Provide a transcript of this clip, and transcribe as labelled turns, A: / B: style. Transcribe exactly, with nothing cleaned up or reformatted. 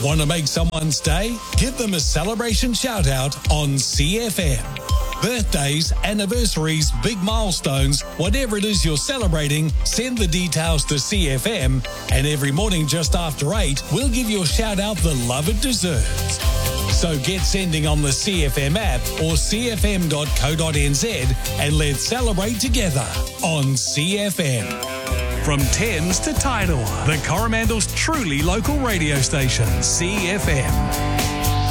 A: Want to make someone's day? Give them a celebration shout out on C F M. Birthdays, anniversaries, big milestones, whatever it is you're celebrating, send the details to C F M, and every morning just after eight, we'll give your shout out the love it deserves. So get sending on the C F M app or c f m dot co dot n z and let's celebrate together on C F M. From Thames to Tidal, the Coromandel's truly local radio station, C F M.